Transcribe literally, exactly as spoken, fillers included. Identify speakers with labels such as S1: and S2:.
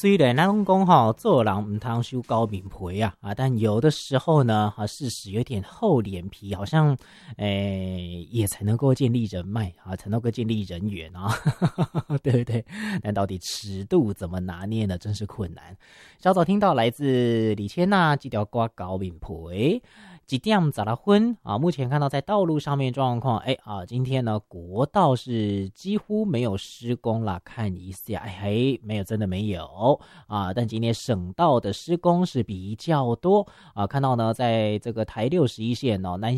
S1: 虽然咱拢讲吼，做人唔通修高面皮啊啊，但有的时候呢，啊，事实有点厚脸皮，好像诶、也才能够建立人脉啊，才能够建立人缘啊，对不对？但到底尺度怎么拿捏呢？真是困难。小早听到来自李千娜这条歌高面皮。几点十六分啊？目前看到在道路上面状况，哎啊，今天呢国道是几乎没有施工啦，看一下，哎嘿，没有，真的没有啊。但今天省道的施工是比较多啊，看到呢，在这个台六十一线哦，南